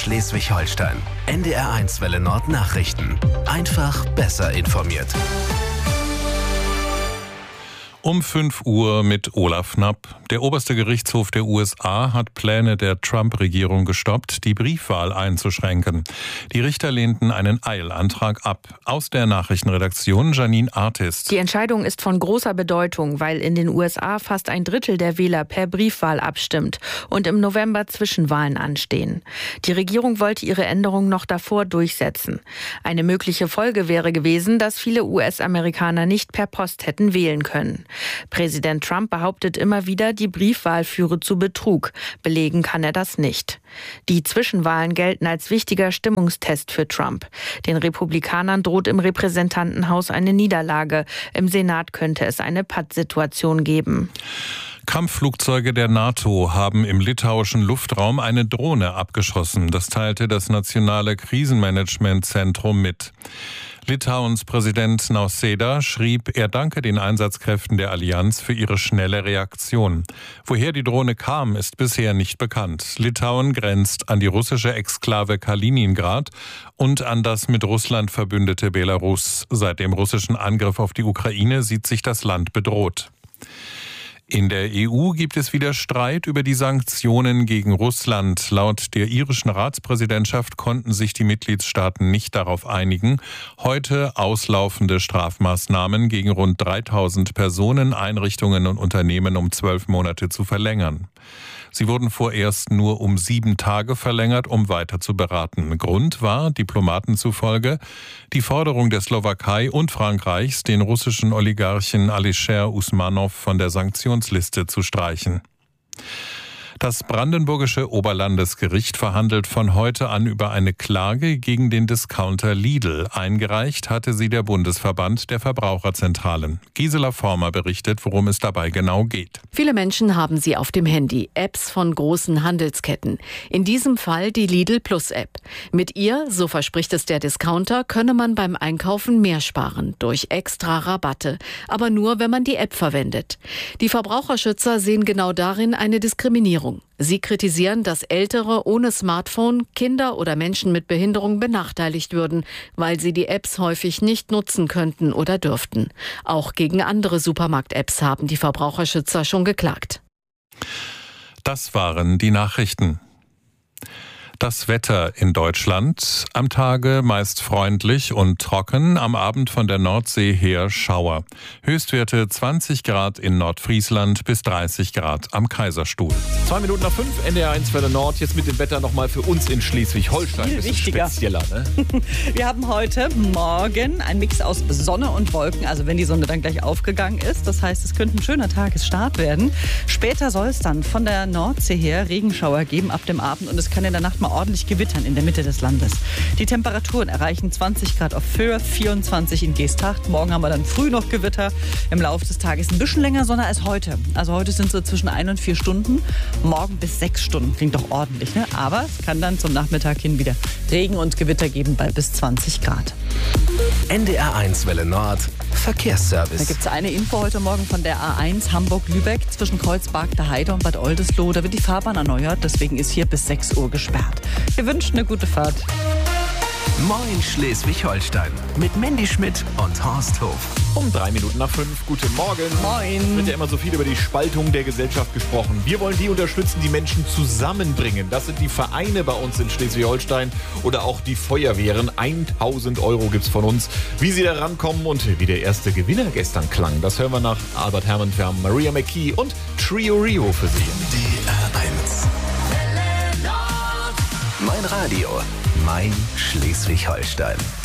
Schleswig-Holstein. NDR1 Welle Nord Nachrichten. Einfach besser informiert. Um 5 Uhr mit Olaf Knapp. Der oberste Gerichtshof der USA hat Pläne der Trump-Regierung gestoppt, die Briefwahl einzuschränken. Die Richter lehnten einen Eilantrag ab. Aus der Nachrichtenredaktion Janine Artist. Die Entscheidung ist von großer Bedeutung, weil in den USA fast ein Drittel der Wähler per Briefwahl abstimmt und im November Zwischenwahlen anstehen. Die Regierung wollte ihre Änderung noch davor durchsetzen. Eine mögliche Folge wäre gewesen, dass viele US-Amerikaner nicht per Post hätten wählen können. Präsident Trump behauptet immer wieder, die Briefwahl führe zu Betrug. Belegen kann er das nicht. Die Zwischenwahlen gelten als wichtiger Stimmungstest für Trump. Den Republikanern droht im Repräsentantenhaus eine Niederlage. Im Senat könnte es eine Pattsituation geben. Kampfflugzeuge der NATO haben im litauischen Luftraum eine Drohne abgeschossen. Das teilte das Nationale Krisenmanagementzentrum mit. Litauens Präsident Nausėda schrieb, er danke den Einsatzkräften der Allianz für ihre schnelle Reaktion. Woher die Drohne kam, ist bisher nicht bekannt. Litauen grenzt an die russische Exklave Kaliningrad und an das mit Russland verbündete Belarus. Seit dem russischen Angriff auf die Ukraine sieht sich das Land bedroht. In der EU gibt es wieder Streit über die Sanktionen gegen Russland. Laut der irischen Ratspräsidentschaft konnten sich die Mitgliedstaaten nicht darauf einigen, heute auslaufende Strafmaßnahmen gegen rund 3000 Personen, Einrichtungen und Unternehmen um 12 Monate zu verlängern. Sie wurden vorerst nur um 7 Tage verlängert, um weiter zu beraten. Grund war, Diplomaten zufolge, die Forderung der Slowakei und Frankreichs, den russischen Oligarchen Alisher Usmanov von der Sanktionsliste zu streichen. Das brandenburgische Oberlandesgericht verhandelt von heute an über eine Klage gegen den Discounter Lidl. Eingereicht hatte sie der Bundesverband der Verbraucherzentralen. Gisela Former berichtet, worum es dabei genau geht. Viele Menschen haben sie auf dem Handy, Apps von großen Handelsketten. In diesem Fall die Lidl Plus App. Mit ihr, so verspricht es der Discounter, könne man beim Einkaufen mehr sparen, durch extra Rabatte. Aber nur, wenn man die App verwendet. Die Verbraucherschützer sehen genau darin eine Diskriminierung. Sie kritisieren, dass Ältere ohne Smartphone, Kinder oder Menschen mit Behinderung benachteiligt würden, weil sie die Apps häufig nicht nutzen könnten oder dürften. Auch gegen andere Supermarkt-Apps haben die Verbraucherschützer schon geklagt. Das waren die Nachrichten. Das Wetter in Deutschland. Am Tage meist freundlich und trocken, am Abend von der Nordsee her Schauer. Höchstwerte 20 Grad in Nordfriesland bis 30 Grad am Kaiserstuhl. 2 Minuten nach 5, NDR1 Welle Nord. Jetzt mit dem Wetter nochmal für uns in Schleswig-Holstein. Viel wichtiger. Spezieller, ne? Wir haben heute Morgen einen Mix aus Sonne und Wolken, also wenn die Sonne dann gleich aufgegangen ist. Das heißt, es könnte ein schöner Tagesstart werden. Später soll es dann von der Nordsee her Regenschauer geben ab dem Abend und es kann in der Nacht mal ordentlich gewittern in der Mitte des Landes. Die Temperaturen erreichen 20 Grad auf Föhr, 24 in Geesthacht. Morgen haben wir dann früh noch Gewitter. Im Laufe des Tages ein bisschen länger Sonne als heute. Also heute sind so zwischen 1 und 4 Stunden. Morgen bis 6 Stunden. Klingt doch ordentlich, ne? Aber es kann dann zum Nachmittag hin wieder Regen und Gewitter geben bei bis 20 Grad. NDR1 Welle Nord Verkehrsservice. Da gibt es eine Info heute Morgen von der A1 Hamburg-Lübeck zwischen Kreuzberg, Heide und Bad Oldesloe. Da wird die Fahrbahn erneuert, deswegen ist hier bis 6 Uhr gesperrt. Wir wünschen eine gute Fahrt. Moin Schleswig-Holstein mit Mandy Schmidt und Horst Hof. Um 3 Minuten nach 5. Guten Morgen. Moin. Es wird ja immer so viel über die Spaltung der Gesellschaft gesprochen. Wir wollen die unterstützen, die Menschen zusammenbringen. Das sind die Vereine bei uns in Schleswig-Holstein oder auch die Feuerwehren. 1.000 € gibt's von uns. Wie sie da rankommen und wie der erste Gewinner gestern klang, das hören wir nach Albert Hermann, Maria McKee und Trio Rio für Sie. NDR1. Mein Radio, mein Schleswig-Holstein.